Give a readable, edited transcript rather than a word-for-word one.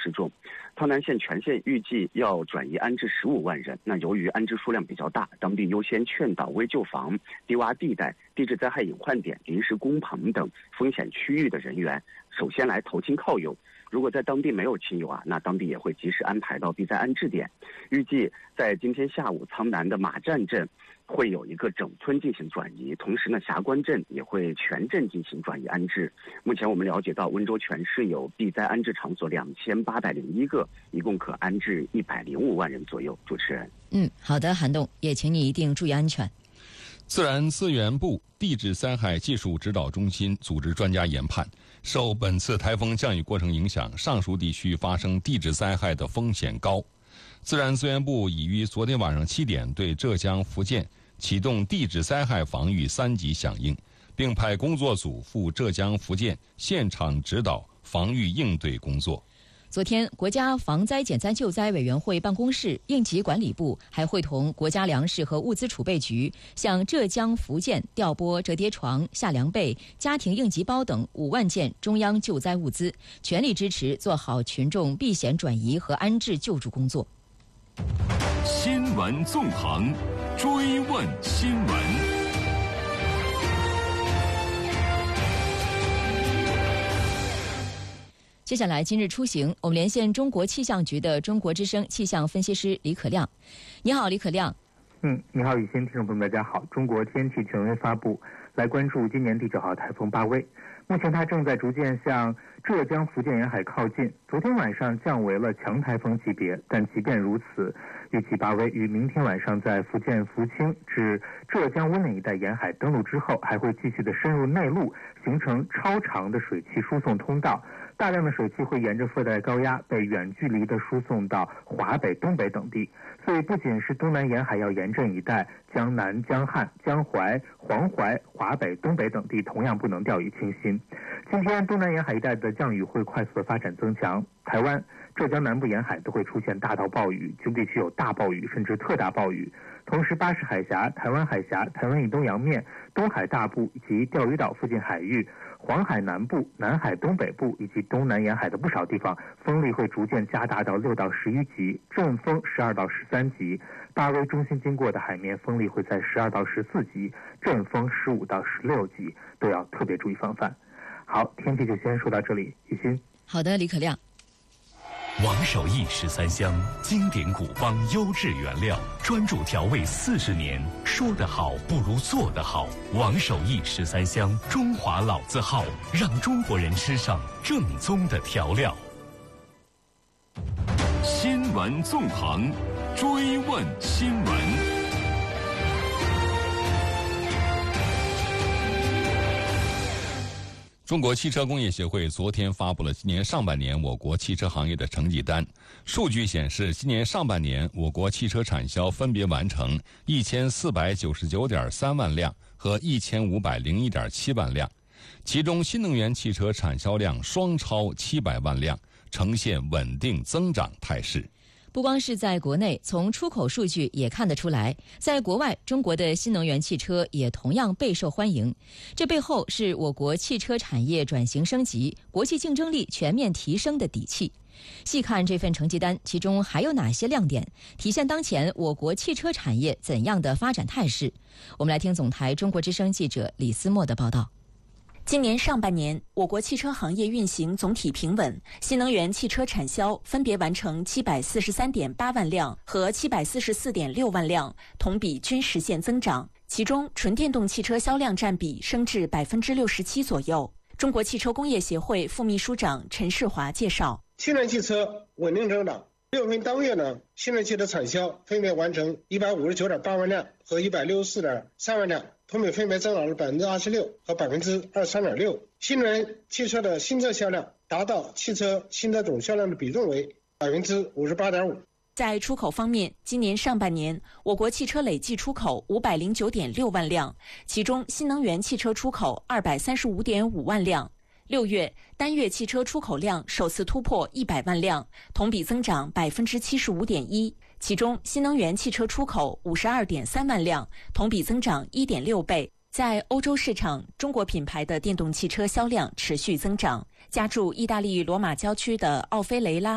失重。苍南县全县预计要转移安置15万人，那由于安置数量比较大，当地优先劝导危旧房、低洼地带、地质灾害隐患点、临时工棚等风险区域的人员首先来投亲靠友。如果在当地没有亲友那当地也会及时安排到避灾安置点。预计在今天下午，苍南的马站镇会有一个整村进行转移，同时呢，霞关镇也会全镇进行转移安置。目前我们了解到，温州全市有避灾安置场所2801个，一共可安置105万人左右。主持人， 好的，韩栋，也请你一定注意安全。 自然资源部地质灾害技术指导中心组织专家研判，受本次台风降雨过程影响，上述地区发生地质灾害的风险高。自然资源部已于昨天晚上7点对浙江、福建启动地质灾害防御3级响应，并派工作组赴浙江、福建现场指导防御应对工作。 昨天，国家防灾减灾救灾委员会办公室、应急管理部还会同国家粮食和物资储备局向浙江、福建调拨折叠床、夏凉被、家庭应急包等5万件中央救灾物资，全力支持做好群众避险转移和安置救助工作。 新闻纵横，追问新闻。 接下来，今日出行，我们连线中国气象局的中国之声气象分析师李可亮。你好，李可亮。 你好，雨欣，听众朋友们，大家好。中国天气权威发布，来关注今年第9号台风巴威。目前它正在逐渐向浙江、福建沿海靠近。昨天晚上降为了强台风级别，但即便如此，预计巴威于明天晚上在福建福清至浙江温岭一带沿海登陆之后，还会继续的深入内陆，形成超长的水汽输送通道。大量的水汽会沿着热带高压被远距离的输送到华北、东北等地，所以不仅是东南沿海要严阵以待，江南、江汉、江淮、黄淮、华北、东北等地同样不能掉以轻心。今天东南沿海一带的降雨会快速的发展增强，台湾、浙江南部沿海都会出现大到暴雨，局部地区有大暴雨甚至特大暴雨。同时，巴士海峡、台湾海峡、台湾以东洋面、东海大部以及钓鱼岛附近海域、黄海南部、南海东北部以及东南沿海的不少地方，风力会逐渐加大到6到11级，阵风12到13级。巴威中心经过的海面风力会在12到14级，阵风15到16级，都要特别注意防范。好，天气就先说到这里，雨欣。 好的，李可亮。 王守义13香，经典古方优质原料，专注调味40年，说得好不如做得好。王守义13香，中华老字号，让中国人吃上正宗的调料。新闻纵横，追问新闻。 中国汽车工业协会昨天发布了今年上半年我国汽车行业的成绩单。数据显示，今年上半年我国汽车产销分别完成1499.3万辆和1501.7万辆，其中新能源汽车产销量双超700万辆，呈现稳定增长态势。 不光是在国内，从出口数据也看得出来，在国外，中国的新能源汽车也同样备受欢迎。这背后是我国汽车产业转型升级、国际竞争力全面提升的底气。细看这份成绩单，其中还有哪些亮点，体现当前我国汽车产业怎样的发展态势？我们来听总台中国之声记者李思墨的报道。 今年上半年，我国汽车行业运行总体平稳，新能源汽车产销分别完成743.8万辆和744.6万辆，同比均实现增长。其中，纯电动汽车销量占比升至67%左右。中国汽车工业协会副秘书长陈世华介绍， 新能源汽车稳定增长，6分当月呢，新能源汽车产销分别完成159.8万辆和164.3万辆。同比分别增长了26%和23.6%。新能源汽车的新车销量达到汽车新车总销量的比重为58.5%。 在出口方面，今年上半年，我国汽车累计出口509.6万辆，其中新能源汽车出口235.5万辆。6月，单月汽车出口量首次突破100万辆，同比增长75.1%。其中，新能源汽车出口52.3万辆，同比增长1.6倍。在欧洲市场，中国品牌的电动汽车销量持续增长。家住意大利罗马郊区的奥菲雷拉